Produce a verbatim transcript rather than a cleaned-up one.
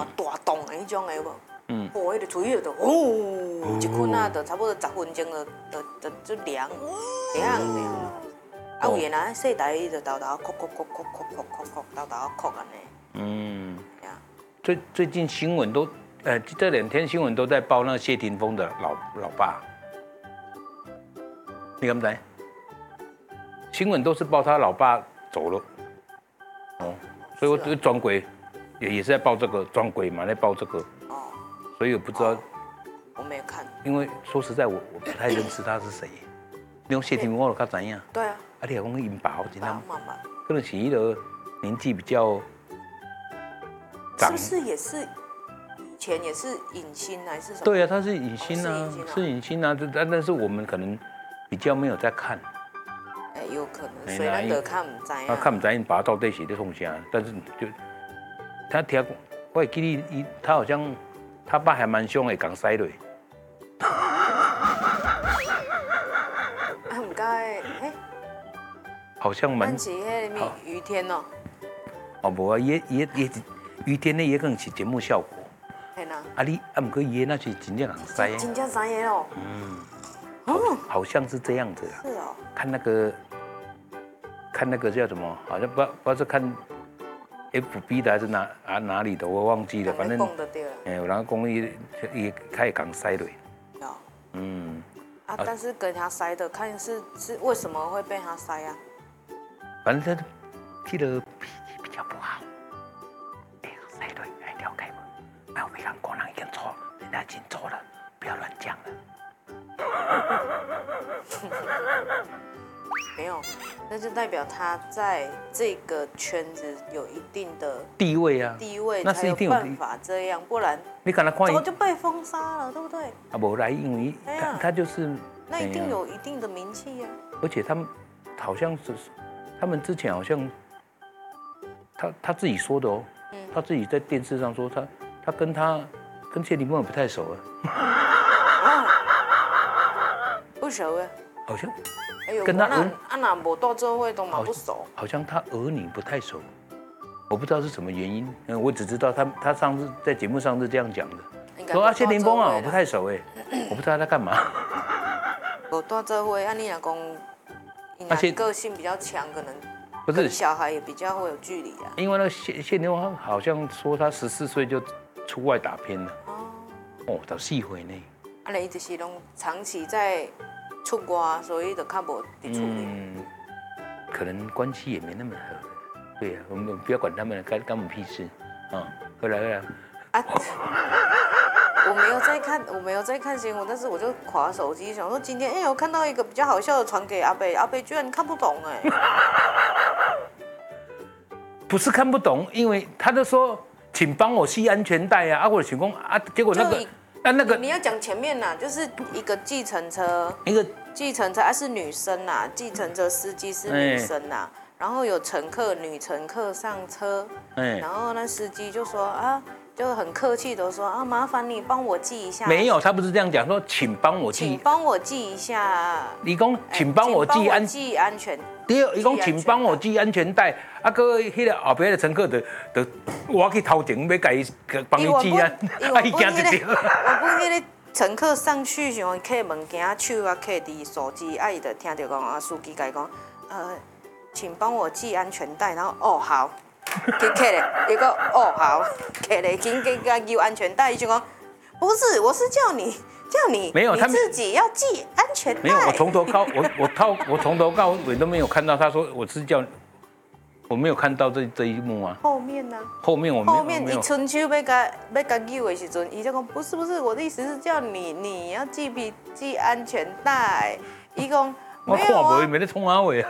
大洞的迄种的无？嗯。哦，迄个吹了就哦，一困啊，就差不多十分钟就就就就凉凉凉。啊，有诶呐，细台伊就豆豆哭哭哭哭哭哭哭哭豆豆哭安尼。嗯。 最最近新闻都，呃，这两天新闻都在报那谢霆锋的老老爸，你敢不知？新闻都是报他老爸走了，哦，所以我这个专轨也也是在报这个专轨嘛，在报这个，哦，所以我不知道，哦、 我没有看， 因为说实在我我不太认识他是谁，你讲谢霆锋我就较知影， 对啊， 啊你讲因爸好真他，可能是一个年纪比较。 是不是也是以前也是影星还是什么？ 对啊，他是影星啊，是影星啊，但但是我们可能比较没有在看。 哎，有可能，所以咱得看唔知啊。 他看唔知，因爸到底是在创啥？但是就他听，我会记得他好像他爸还蛮凶的，讲塞落。 啊，唔该，哎， 好像蛮。 但是迄个于天哦。 哦，无啊，也也也。于天呢也可能是节目效果， 系啦。 啊你啊，唔过伊那是真正人知。 真正知的哦。 嗯。哦。好像是这样子啊。 是哦。 看那个，看那个叫什么？好像不不知道是看 F B 的还是哪啊哪里的，我忘记了。反正。讲得对。 哎，有人讲伊伊开讲塞落。 有。 嗯。 啊，但是给他塞的，看是是为什么会被他塞啊？ 反正他踢的脾气比较不好。哎，我没看过，人已经错了，人家已经错了，不要乱讲了。 没有，那就代表他在这个圈子有一定的地位啊， 地位才有办法这样，不然你看他早就被封杀了，对不对？ 啊，不来，因为他他就是那一定有一定的名气呀。 而且他们好像是，他们之前好像他他自己说的哦，他自己在电视上说他。他跟他跟谢霆锋也不太熟啊，不熟啊， 好像， 哎呦，跟他儿啊那无到做伙都嘛不熟， 好像他儿女不太熟，我不知道是什么原因，嗯，我只知道他他上次在节目上是这样讲的，说啊谢霆锋啊我不太熟哎，我不知道他在干嘛， 无到做伙，按你讲，而且个性比较强，可能。不是小孩也比较会有距离啊， 因为那个谢谢霆锋好像说他十四岁就出外打拼了，哦，哦，到四岁呢。 啊，你就是拢长期在出国，所以就较无伫处理。嗯， 可能关系也没那么合。对呀、啊，我们不要管他们了，干干我们屁事啊！回来回来。啊， 我没有在看，我没有在看新闻，但是我就滑手机，想说今天哎、欸，我看到一个比较好笑的，传给阿北，阿北居然看不懂哎、欸。 不是看不懂，因为他就说，请帮我系安全带啊！啊，我请功啊，结果那个啊那个你要讲前面呐，就是一个计程车， 一个计程车啊是女生呐，计程车司机是女生呐，然后有乘客女乘客上车，然后那司机就说啊。就很客气的说啊，麻烦你帮我记一下。 没有，他不是这样讲，说请帮我记。 请帮我记一下。 你讲，请帮我系安系安全。 第二，伊讲请帮我系安全带，啊，个迄个后边的乘客就就我去头前要甲伊帮伊系啊，啊，伊惊一跳。 我不迄个乘客上去想摕物件，手啊摕伫手机，啊伊就听到讲啊，司机甲伊讲，呃，请帮我系安全带，然后哦好。去摕咧，结果哦好，摕咧，紧紧甲系安全带，伊就讲，不是，我是叫你叫你， 没有， 你自己要系安全带。 没有，我从头到我我到我从头到尾都没有看到他说我是叫，我没有看到这这一幕啊。 后面呢？ 后面我没有。 后面你伸手要甲要甲救的时阵，伊就讲不是不是，我的意思是叫你你要系皮系安全带。伊讲没有啊。 我看无伊没咧创啥话。